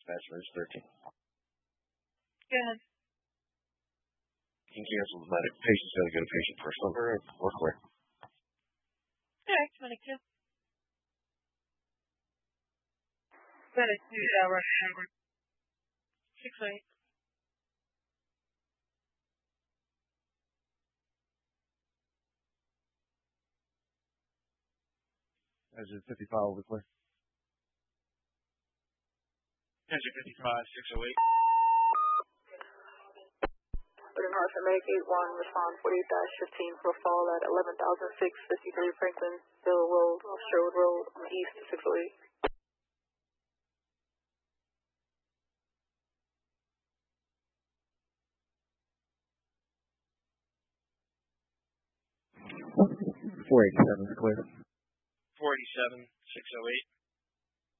dispatch for 13. Go ahead. You can cancel the medic. Patient's got to go to patient first. We're clear. Alright, medic 2. Medic 2, shower. 608. Engine 55 over clear. Engine 55, 608. Urban Heart for Medic 81, respond 48-15 for a fall at 11,653 Franklin Hill Road, off Sherwood Road, on the east, 608. .487 is clear. 487, 608.